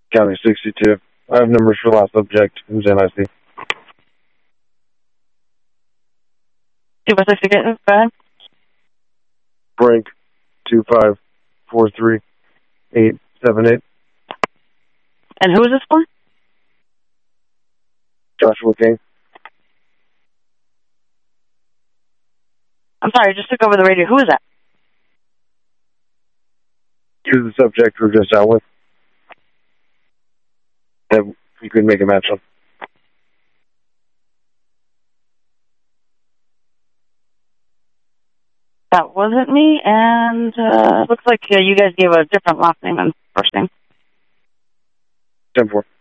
County 62. I have numbers for last subject, who's NIC. What's the ticket? Go ahead. Frank 2543878. And who is this for? Joshua King. I'm sorry, I just took over the radio. Who is that? Who's the subject we're just out with? That you could make a match on. That wasn't me, and looks like you guys gave a different last name and first name. 10-4.